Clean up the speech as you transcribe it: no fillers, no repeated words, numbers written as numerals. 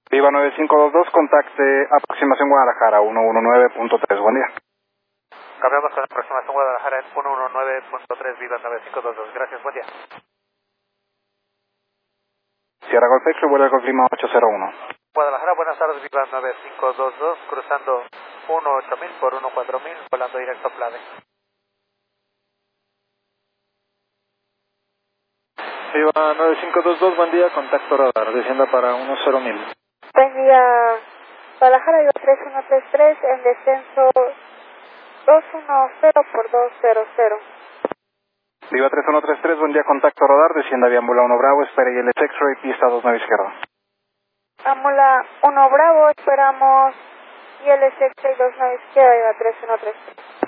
Viva 9522, contacte aproximación Guadalajara 119.3, buen día. Cambiamos con aproximación Guadalajara en 119.3, Viva 9522, gracias, buen día. Sierra Golf X, vuelve al Golf Lima 801. Guadalajara, buenas tardes, Viva 9522, cruzando 18000 por 14000, volando directo a Plade. Viva 9522, buen día, contacto radar, descienda para 10000. Buen día, Guadalajara, Viva 3133, en descenso 210 por 200. Viva 3133, buen día, contacto radar, descienda Viambula 1 Bravo, espere ILS X-Ray, pista 29 izquierda. Ámula 1 Bravo, esperamos ILS 29 izquierda, Viva 3133.